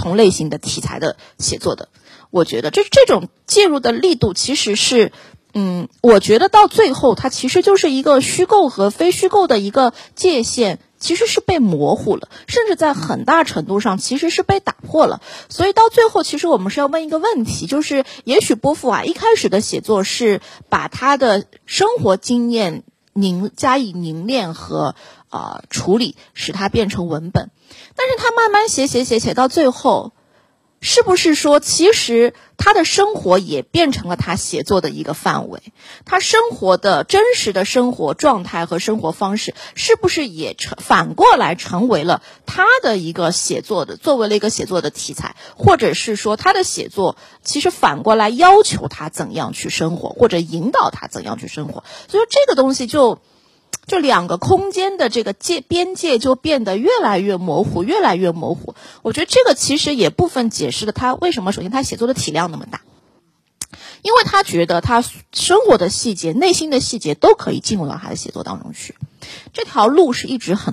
同类型的题材的写作的。我觉得这种介入的力度其实是我觉得到最后它其实就是一个虚构和非虚构的一个界限其实是被模糊了，甚至在很大程度上其实是被打破了。所以到最后其实我们是要问一个问题，就是也许波伏娃一开始的写作是把他的生活经验加以凝练和处理，使它变成文本。但是他慢慢写到最后，是不是说其实他的生活也变成了他写作的一个范围，他生活的真实的生活状态和生活方式是不是也反过来成为了他的一个写作的，作为了一个写作的题材，或者是说他的写作其实反过来要求他怎样去生活，或者引导他怎样去生活。所以说这个东西就两个空间的这个边界就变得越来越模糊。我觉得这个其实也部分解释了他为什么首先他写作的体量那么大，因为他觉得他生活的细节、内心的细节都可以进入到他的写作当中去。这条路是一直很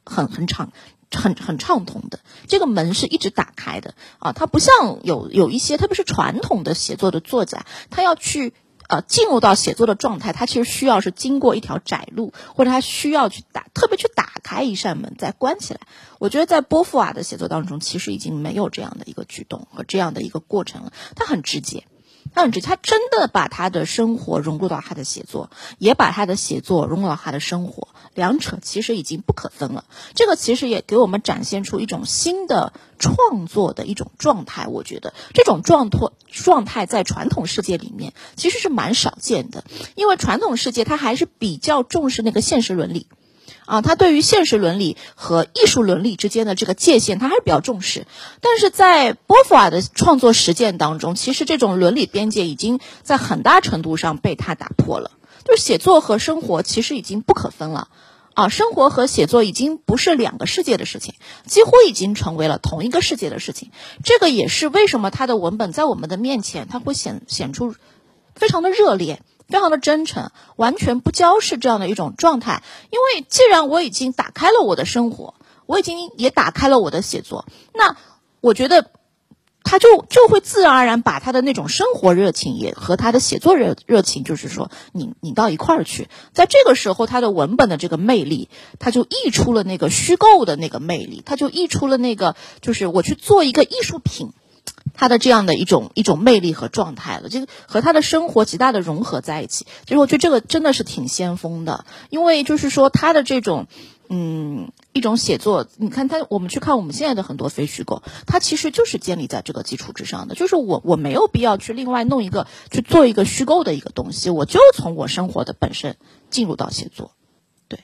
畅通的，这个门是一直打开的啊。他不像有一些特别是传统的写作的作家，他要去进入到写作的状态，他其实需要是经过一条窄路，或者他需要特别去打开一扇门再关起来。我觉得在波伏娃的写作当中其实已经没有这样的一个举动和这样的一个过程了。他很直接，他真的把他的生活融入到他的写作，也把他的写作融入到他的生活，两者其实已经不可分了。这个其实也给我们展现出一种新的创作的一种状态。我觉得这种状态在传统世界里面其实是蛮少见的，因为传统世界它还是比较重视那个现实伦理它对于现实伦理和艺术伦理之间的这个界限它还是比较重视。但是在波伏娃的创作实践当中，其实这种伦理边界已经在很大程度上被他打破了，就是写作和生活其实已经不可分了生活和写作已经不是两个世界的事情，几乎已经成为了同一个世界的事情。这个也是为什么他的文本在我们的面前它会显出非常的热烈，非常的真诚，完全不交饰这样的一种状态。因为既然我已经打开了我的生活，我已经也打开了我的写作，那我觉得他就会自然而然把他的那种生活热情也和他的写作热情就是说拧到一块儿去。在这个时候他的文本的这个魅力，他就溢出了那个虚构的那个魅力，他就溢出了那个就是我去做一个艺术品他的这样的一种魅力和状态了，这个和他的生活极大的融合在一起。其实我觉得这个真的是挺先锋的，因为就是说他的这种一种写作，你看我们去看我们现在的很多非虚构，它其实就是建立在这个基础之上的，就是我没有必要去另外弄一个去做一个虚构的一个东西，我就从我生活的本身进入到写作。对。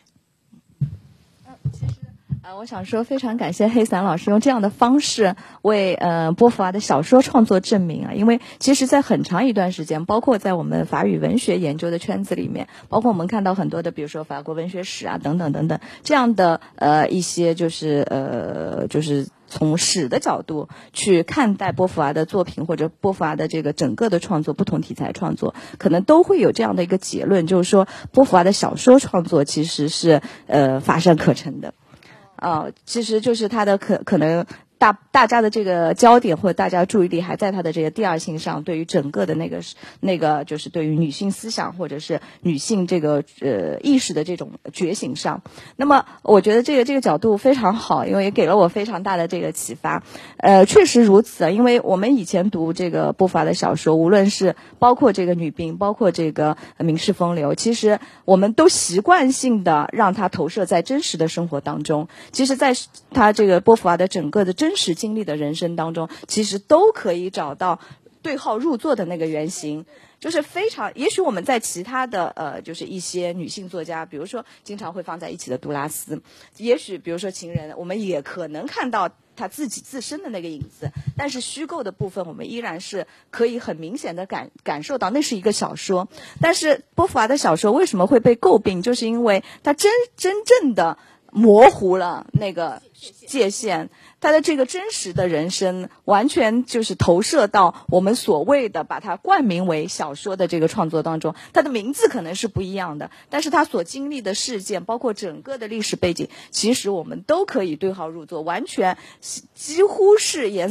我想说非常感谢黑伞老师用这样的方式为波伏娃的小说创作证明因为其实在很长一段时间，包括在我们法语文学研究的圈子里面，包括我们看到很多的比如说法国文学史等等这样的一些就是从史的角度去看待波伏娃的作品，或者波伏娃的这个整个的创作，不同题材创作可能都会有这样的一个结论，就是说波伏娃的小说创作其实是乏善可陈的其实就是他的可能大家的这个焦点或者大家注意力还在他的这个第二性上，对于整个的那个就是对于女性思想或者是女性这个意识的这种觉醒上。那么我觉得这个角度非常好，因为也给了我非常大的这个启发。确实如此，因为我们以前读这个波伏娃的小说，无论是包括这个女兵，包括这个民事风流，其实我们都习惯性的让它投射在真实的生活当中。其实在他这个波伏娃的整个的真实经历的人生当中，其实都可以找到对号入座的那个原型。就是非常，也许我们在其他的就是一些女性作家，比如说经常会放在一起的杜拉斯，也许比如说情人，我们也可能看到她自己自身的那个影子，但是虚构的部分我们依然是可以很明显的感受到那是一个小说。但是波伏娃的小说为什么会被诟病，就是因为它真正的模糊了那个界限，他的这个真实的人生完全就是投射到我们所谓的把它冠名为小说的这个创作当中。他的名字可能是不一样的，但是他所经历的事件包括整个的历史背景，其实我们都可以对号入座，完全几乎是